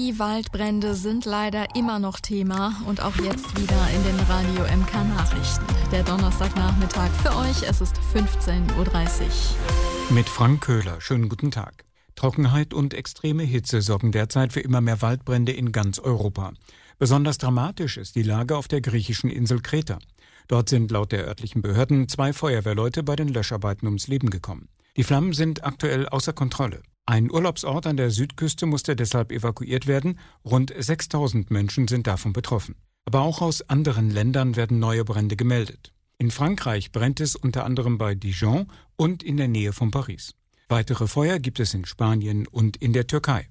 Die Waldbrände sind leider immer noch Thema und auch jetzt wieder in den Radio MK Nachrichten. Der Donnerstagnachmittag für euch, es ist 15.30 Uhr. Mit Frank Köhler, schönen guten Tag. Trockenheit und extreme Hitze sorgen derzeit für immer mehr Waldbrände in ganz Europa. Besonders dramatisch ist die Lage auf der griechischen Insel Kreta. Dort sind laut der örtlichen Behörden 2 Feuerwehrleute bei den Löscharbeiten ums Leben gekommen. Die Flammen sind aktuell außer Kontrolle. Ein Urlaubsort an der Südküste musste deshalb evakuiert werden. Rund 6.000 Menschen sind davon betroffen. Aber auch aus anderen Ländern werden neue Brände gemeldet. In Frankreich brennt es unter anderem bei Dijon und in der Nähe von Paris. Weitere Feuer gibt es in Spanien und in der Türkei.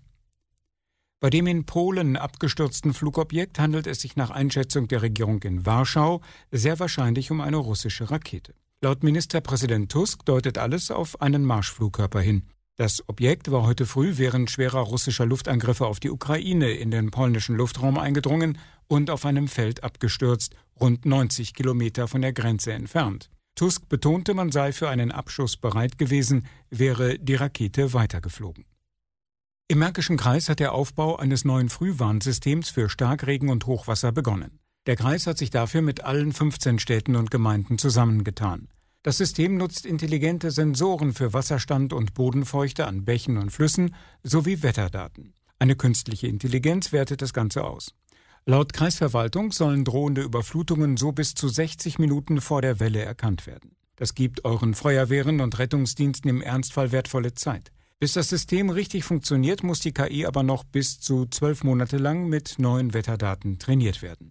Bei dem in Polen abgestürzten Flugobjekt handelt es sich nach Einschätzung der Regierung in Warschau sehr wahrscheinlich um eine russische Rakete. Laut Ministerpräsident Tusk deutet alles auf einen Marschflugkörper hin. Das Objekt war heute früh während schwerer russischer Luftangriffe auf die Ukraine in den polnischen Luftraum eingedrungen und auf einem Feld abgestürzt, rund 90 Kilometer von der Grenze entfernt. Tusk betonte, man sei für einen Abschuss bereit gewesen, wäre die Rakete weitergeflogen. Im Märkischen Kreis hat der Aufbau eines neuen Frühwarnsystems für Starkregen und Hochwasser begonnen. Der Kreis hat sich dafür mit allen 15 Städten und Gemeinden zusammengetan. Das System nutzt intelligente Sensoren für Wasserstand und Bodenfeuchte an Bächen und Flüssen sowie Wetterdaten. Eine künstliche Intelligenz wertet das Ganze aus. Laut Kreisverwaltung sollen drohende Überflutungen so bis zu 60 Minuten vor der Welle erkannt werden. Das gibt euren Feuerwehren und Rettungsdiensten im Ernstfall wertvolle Zeit. Bis das System richtig funktioniert, muss die KI aber noch bis zu 12 Monate lang mit neuen Wetterdaten trainiert werden.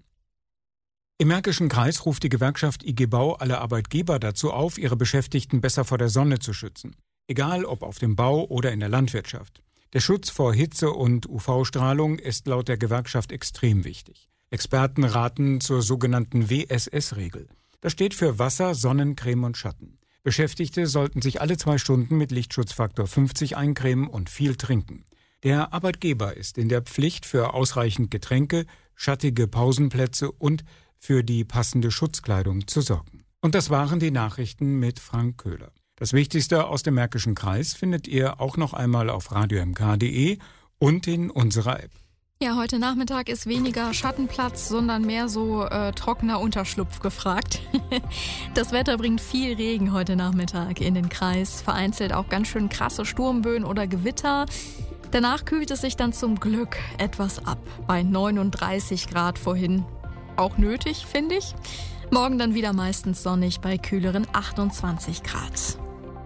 Im Märkischen Kreis ruft die Gewerkschaft IG Bau alle Arbeitgeber dazu auf, ihre Beschäftigten besser vor der Sonne zu schützen. Egal ob auf dem Bau oder in der Landwirtschaft. Der Schutz vor Hitze und UV-Strahlung ist laut der Gewerkschaft extrem wichtig. Experten raten zur sogenannten WSS-Regel. Das steht für Wasser, Sonnencreme und Schatten. Beschäftigte sollten sich alle 2 Stunden mit Lichtschutzfaktor 50 eincremen und viel trinken. Der Arbeitgeber ist in der Pflicht, für ausreichend Getränke, schattige Pausenplätze und für die passende Schutzkleidung zu sorgen. Und das waren die Nachrichten mit Frank Köhler. Das Wichtigste aus dem Märkischen Kreis findet ihr auch noch einmal auf radiomk.de und in unserer App. Ja, heute Nachmittag ist weniger Schattenplatz, sondern mehr so trockener Unterschlupf gefragt. Das Wetter bringt viel Regen heute Nachmittag in den Kreis. Vereinzelt auch ganz schön krasse Sturmböen oder Gewitter. Danach kühlt es sich dann zum Glück etwas ab. Bei 39 Grad vorhin. Auch nötig, finde ich. Morgen dann wieder meistens sonnig bei kühleren 28 Grad.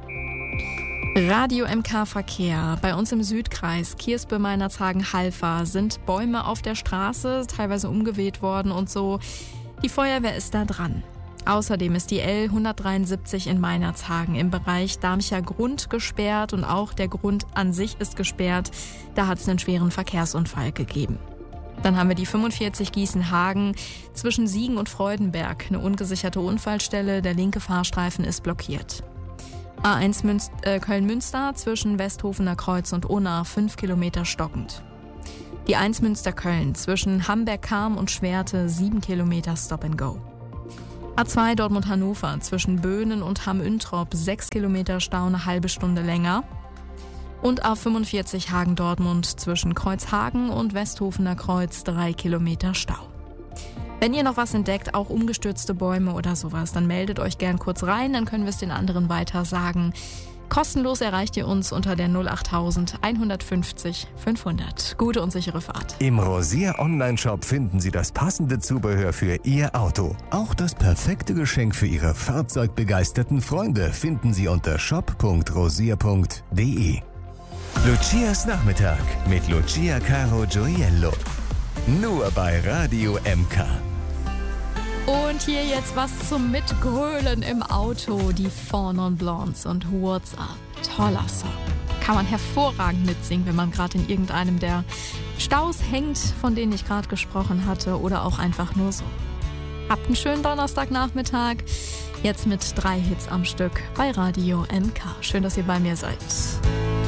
Radio MK Verkehr. Bei uns im Südkreis, Kiersbö, Meinerzhagen, Halver, sind Bäume auf der Straße, teilweise umgeweht worden und so. Die Feuerwehr ist da dran. Außerdem ist die L 173 in Meinerzhagen im Bereich Darmcher Grund gesperrt und auch der Grund an sich ist gesperrt. Da hat es einen schweren Verkehrsunfall gegeben. Dann haben wir die 45 Gießen-Hagen zwischen Siegen und Freudenberg. Eine ungesicherte Unfallstelle, der linke Fahrstreifen ist blockiert. A1 Köln-Münster zwischen Westhofener Kreuz und Unna 5 Kilometer stockend. Die 1 Münster-Köln zwischen Hamberg-Kam und Schwerte 7 Kilometer Stop and Go. A2 Dortmund-Hannover zwischen Böhnen und Hamm-Üntrop 6 Kilometer Stau, eine halbe Stunde länger. Und A45 Hagen-Dortmund zwischen Kreuzhagen und Westhofener Kreuz 3 Kilometer Stau. Wenn ihr noch was entdeckt, auch umgestürzte Bäume oder sowas, dann meldet euch gern kurz rein, dann können wir es den anderen weiter sagen. Kostenlos erreicht ihr uns unter der 08000 150 500. Gute und sichere Fahrt. Im Rosier Online-Shop finden Sie das passende Zubehör für Ihr Auto. Auch das perfekte Geschenk für Ihre fahrzeugbegeisterten Freunde finden Sie unter shop.rosier.de. Lucias Nachmittag mit Lucia Caro Gioiello. Nur bei Radio MK. Und hier jetzt was zum Mitgrölen im Auto. Die Four Non Blondes und What's Up. Toller Song. Kann man hervorragend mitsingen, wenn man gerade in irgendeinem der Staus hängt, von denen ich gerade gesprochen hatte, oder auch einfach nur so. Habt einen schönen Donnerstagnachmittag. Jetzt mit 3 Hits am Stück bei Radio MK. Schön, dass ihr bei mir seid.